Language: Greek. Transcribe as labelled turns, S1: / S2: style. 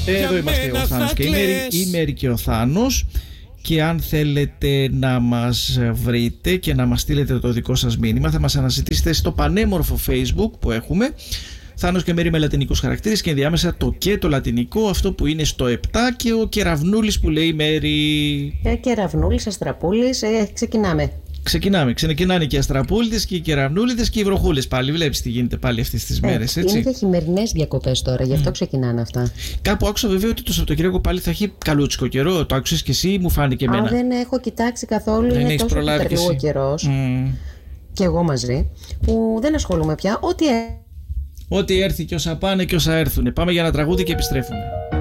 S1: Εδώ είμαστε ο Θάνος και η Μέρη και ο Θάνος. Και αν θέλετε να μας βρείτε και να μας στείλετε το δικό σας μήνυμα, θα μας αναζητήσετε στο πανέμορφο Facebook που έχουμε, Θάνος και Μέρη με λατινικούς χαρακτήρες, και ενδιάμεσα το και το λατινικό, αυτό που είναι στο 7, και ο Κεραυνούλης που λέει Μέρη.
S2: Κεραυνούλης, Αστραπούλης, ξεκινάμε.
S1: Ξεκινάνε και οι Αστραπούλητες και οι Κεραυνούλητες και οι Βροχούλες πάλι. Βλέπεις τι γίνεται πάλι αυτές τις μέρες, έτσι.
S2: Είναι και χειμερινές διακοπές τώρα, γι' αυτό ξεκινάνε αυτά.
S1: Κάπου άκουσα βέβαια ότι το Σαββατοκύριακο πάλι θα έχει καλούτσικο καιρό. Το άκουσες και εσύ, μου φάνηκε εμένα.
S2: Δεν έχω κοιτάξει καθόλου, είναι τόσο περίπου ο καιρός. Και εγώ μαζί, που δεν ασχολούμαι πια.
S1: Ό,τι έρθει και όσα πάνε και όσα έρθουν. Πάμε για ένα τραγούδι και επιστρέφουμε.